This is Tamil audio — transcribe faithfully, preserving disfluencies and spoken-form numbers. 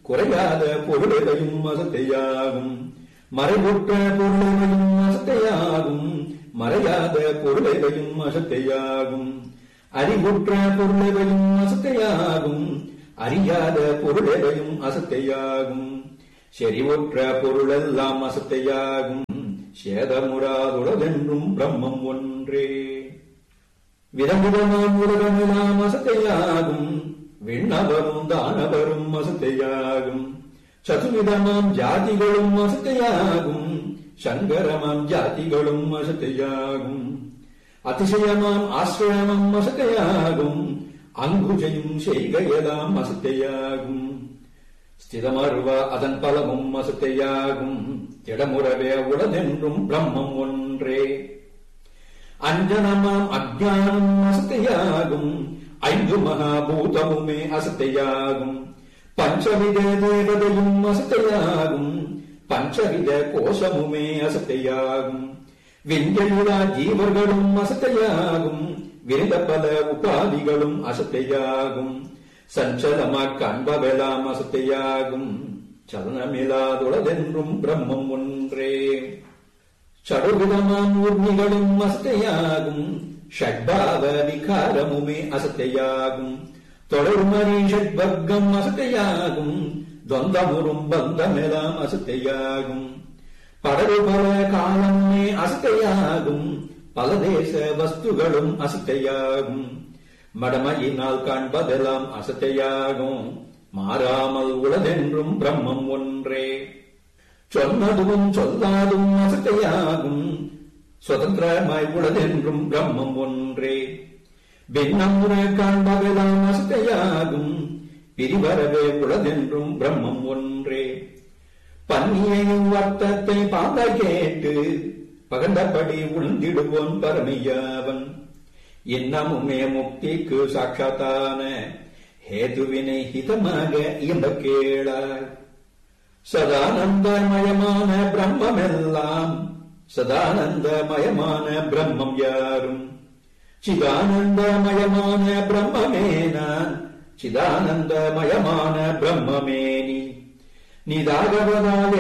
குறையாத பொருளையும் அசத்தையாகும். மறைவுற்ற பொருளையும் அசத்தையாகும். மறையாத பொருளையும் அசத்தையாகும். அறிவுற்ற பொருளையும் அசத்தையாகும். அறியாத பொருளையும் அசத்தையாகும். செறிவுற்ற பொருளெல்லாம் அசத்தையாகும். சேதமுறாதுளதென்றும் பிரம்மம் ஒன்றே. விதவிதமாம் உலகமெல்லாம் அசத்தையாகும். விண்ணவரும் தானவரும் அசத்தையாகும். சதுவிதமாம் ஜாதிகளும் அசத்தையாகும். சங்கரமாம் ஜாதிகளும் அசத்தையாகும். அதிசயமாம் ஆசிரமம் அசத்தையாகும். அங்குஜையும் செய்கையெல்லாம் அசத்தையாகும். ஸ்திதமர்வ அதன் பலமும் அசத்தையாகும். திடமுறவே உளதென்றும் பிரம்மம் ஒன்றே. அஞ்சனமாம் அஜ்ஞானம் அசத்தையாகும். ஐந்து மகாபூதமுமே அசத்தையாகும். பஞ்சவித தேவதையும் அசத்தையாகும். பஞ்சவித கோஷமுமே அசத்தையாகும். விஞ்சையுலா ஜீவர்களும் அசத்தையாகும். விரித பல உபாதிகளும் அசத்தையாகும். சஞ்சலமாக் காண்பவெல்லாம் அசத்தையாகும். சலனமில்லாதுளதென்றும் பிரம்மம் ஒன்றே. சடுவிதமாம் ஊர்மிகளும் அசத்தையாகும். ஷட்பாவ விகாரமுமே அசத்தையாகும். தொடர்மறி ஷட்வர்க்கம் அசத்தையாகும். துவந்தமுறும் பந்தமெல்லாம் அசத்தையாகும். படரு பல காலமே அசத்தையாகும். பல தேச வஸ்துகளும் அசத்தையாகும். மடமையினால் காண்பதெல்லாம் அசத்தையாகும். மாறாமல் உளதென்றும் பிரம்மம் ஒன்றே. சொன்னதும் சொல்லாதும் அசத்தையாகும். சுதந்திரமாய் உளதென்றும் பிரம்மம் ஒன்றே. பின்னமுற காண்பவெல்லாம் அசத்தையாகும். பிரிவரவே உளதென்றும் பிரம்மம் ஒன்றே. பன்னியையும் வர்த்தத்தை பாத கேட்டு பகந்தபடி உணர்ந்திடுவோன் பரமையாவன். இன்னமுமே முக்திக்கு சாட்சாத்தான ஹேதுவினை ஹிதமாக இயம்ப கேளாய். சதானந்தமயமான பிரம்மெல்லாம் சதானந்தமயமான பிரம்மம் யாரும். சிதானந்தமயமான பிரம்மே நான். சிதானந்தமயமான பிரம்மே நீ. நிதாகவதால்